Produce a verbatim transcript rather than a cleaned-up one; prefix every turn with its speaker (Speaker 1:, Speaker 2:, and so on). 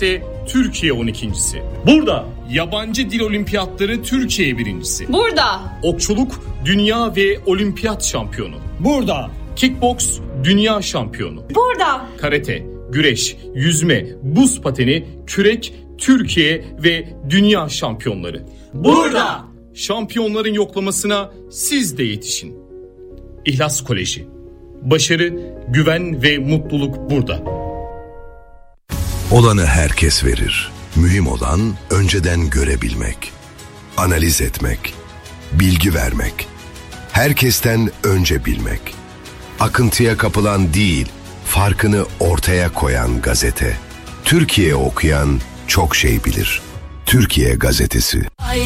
Speaker 1: ise Türkiye on ikincisi.
Speaker 2: Burada.
Speaker 1: Yabancı dil olimpiyatları Türkiye birincisi.
Speaker 3: Burada.
Speaker 1: Okçuluk dünya ve olimpiyat şampiyonu.
Speaker 2: Burada.
Speaker 1: Kickboks dünya şampiyonu.
Speaker 3: Burada.
Speaker 1: Karate, güreş, yüzme, buz pateni, kürek, Türkiye ve dünya şampiyonları.
Speaker 2: Burada.
Speaker 1: Şampiyonların yoklamasına siz de yetişin. İhlas Koleji. Başarı, güven ve mutluluk burada.
Speaker 4: Olanı herkes verir. Mühim olan önceden görebilmek, analiz etmek, bilgi vermek, herkesten önce bilmek. Akıntıya kapılan değil, farkını ortaya koyan gazete. Türkiye okuyan çok şey bilir. Türkiye Gazetesi.